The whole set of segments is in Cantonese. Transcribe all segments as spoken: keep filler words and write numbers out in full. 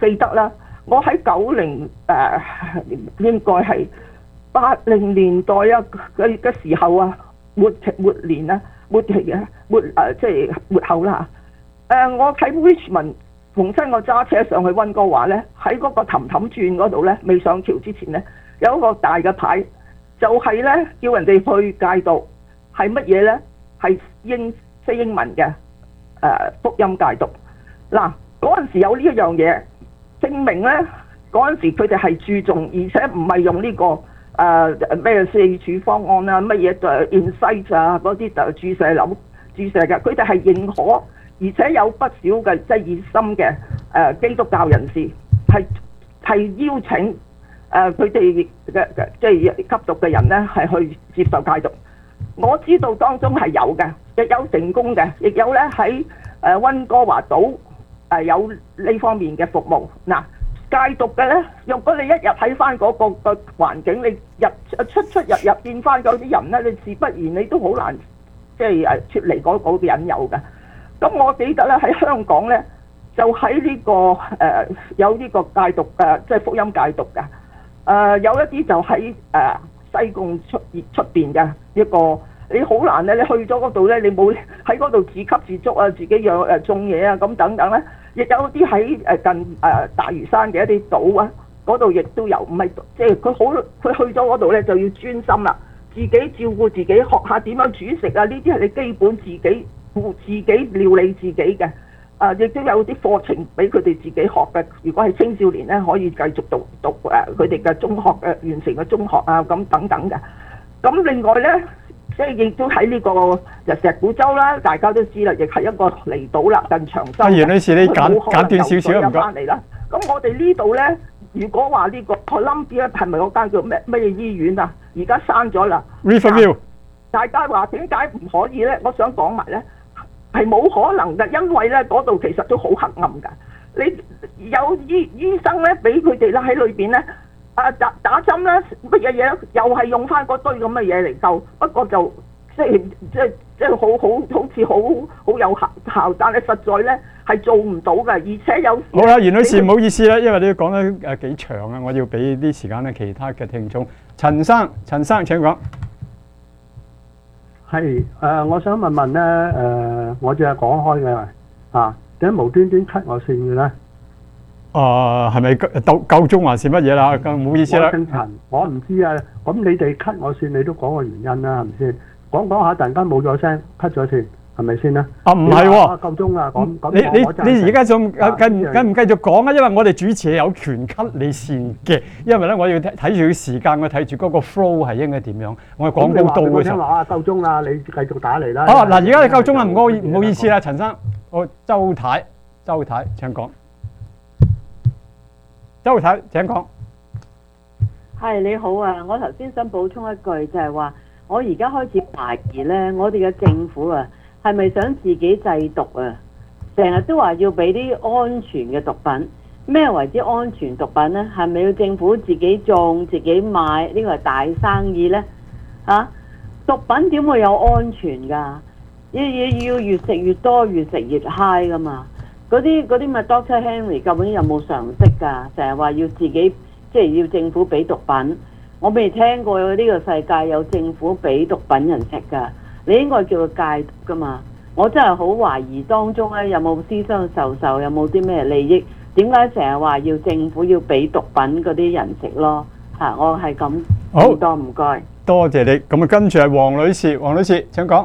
記得啦，我喺九零誒應該係八零年代啊嘅嘅時候啊，末期末年啊，末期嘅末誒即係末後啦嚇。誒我喺 Richmond 逢親我揸車上去溫哥華咧，喺嗰個氹氹轉嗰度咧，未上橋之前咧，有一個大嘅牌，就係咧叫人哋去戒毒，係乜嘢咧？係英非英文嘅誒、呃、福音戒毒。嗱嗰陣時有呢一樣嘢，證明咧嗰陣時佢哋係注重，而且唔係用呢、這個誒咩、呃、四處方案啊，乜嘢誒 insight 啊嗰啲就注射瘤注射嘅，佢哋係認可。而且有不少嘅即係熱心嘅誒、呃、基督教人士係係邀請誒佢哋嘅即係吸毒嘅人咧係去接受戒毒。我知道當中係有嘅，亦有成功嘅，亦有咧喺誒溫哥華島誒、呃、有呢方面嘅服務。嗱戒毒嘅咧，若果你一入喺翻嗰個個環境，你入出出入入見翻嗰啲人咧，你自不然你都好難即係誒脫離嗰嗰個引誘嘅。咁我記得咧喺香港咧，就喺呢、這個誒、呃、有呢個戒毒嘅，即係福音戒毒嘅。誒、呃、有一啲就喺誒、呃、西貢出出邊嘅一個，你好難咧，你去咗嗰度咧，你冇喺嗰度自給自足啊，自己養誒、呃、種嘢啊，咁等等咧。亦有啲喺誒近誒、呃、大嶼山嘅一啲島啊，嗰度亦都有，唔係即係佢好，佢去咗嗰度咧就要專心啦，自己照顧自己，學下點樣煮食啊，呢啲係你基本自己。自己料理自己嘅，啊，亦都有啲課程俾佢哋自己學嘅。如果係青少年咧，可以繼續讀讀誒佢哋嘅中學嘅完成嘅中學啊，咁等等嘅。咁另外咧，即係亦都喺呢個石鼓洲啦，大家都知啦，亦係一個離島啦，近長洲。 阿袁女士，你簡簡短少少唔該。 翻嚟啦。咁我哋呢度咧，如果話呢個 Columbia 係咪嗰間叫咩咩醫院啊？而家閂咗啦。 Riverview。 大家話點解唔可以咧？我想講埋咧。係冇可能嘅，因為咧嗰度其實都好黑暗㗎。你有醫醫生咧，俾佢哋咧喺裏邊咧，啊打打針啦，乜嘢嘢又係用翻嗰堆咁嘅嘢嚟救，不過就即係即係即係好好好似好好有效效，但係實在咧係做唔到嘅，而且有時好啦，袁女士唔好意思啦，因為你要講得誒幾長啊，我要俾啲時間咧其他嘅聽眾。陳生，陳生請講。 係誒、呃，我想問問咧誒、呃，我淨係講開嘅啊，點解無端端 cut 我線嘅咧？ 啊，係咪夠夠鐘還是乜嘢啦？咁唔好意思啦。 我姓陳，我唔知啊。咁你哋 cut 我線，你都講個原因啦，係咪先？講講下，突然間冇咗聲 ，cut 咗線，係咪先咧？ 啊，唔係喎， 夠鐘啦，講咁你你你而家仲繼唔繼唔繼續講啊？因為我哋主持有權 cut 你線嘅，因為咧我要睇睇住時間，我睇住嗰個 flow 係應該點樣。我講到到嘅時候， 話啊夠鐘啦，你繼續打嚟啦。 好嗱，而家你夠鐘啦，唔好唔好意思啦，陳生，我周太，周太請講。周太請講。 係你好啊，我頭先想補充一句，就係話我而家開始懷疑咧，我哋嘅政府啊，係咪想自己製毒啊？成日都話要俾啲安全嘅毒品，咩為之安全毒品呢？係咪要政府自己種自己買？呢個係大生意呢？嚇、啊，毒品點會有安全㗎？要要要越食越多，越食越 high 㗎嘛？嗰啲嗰啲咪 Doctor Henry 究竟有冇常識㗎？成日話要自己即係要政府俾毒品，我未聽過呢個世界有政府俾毒品人食㗎。你應該叫佢戒毒㗎嘛？我真係好懷疑當中咧有冇私相授受，有冇啲咩利益？點解成日話要政府要俾毒品嗰啲人食咯？嚇，我係咁。好多唔該， 多謝你。咁啊，跟住係黃女士，黃女士請講。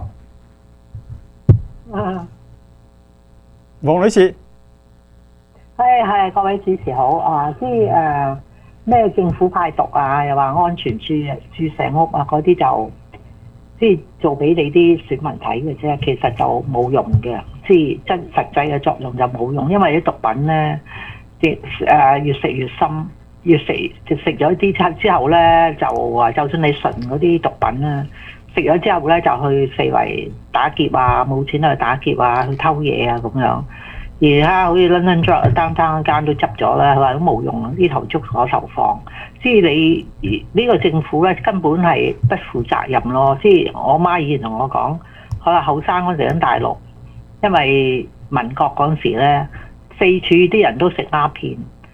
啊， 黃女士， 係係各位主持好啊！即係誒咩政府派毒啊，又話安全注注射屋啊，嗰啲就即係做俾你啲選民睇嘅啫，其實就冇用嘅，即係真實際嘅作用就冇用，因為啲毒品咧，即誒越食越深，越食就食咗啲之後咧，就話就算你純嗰啲毒品啦，食咗之後咧就去四圍打劫啊，冇錢去打劫啊，去偷嘢啊咁樣。而家好似 London Drug 單單間都執咗啦，佢話都冇用，呢頭捉嗰頭放。即係你呢個政府咧根本係不負責任咯。即係我媽以前同我講，佢話後生嗰陣時喺大陸，因為民國嗰陣時咧，四處啲人都食鴉片，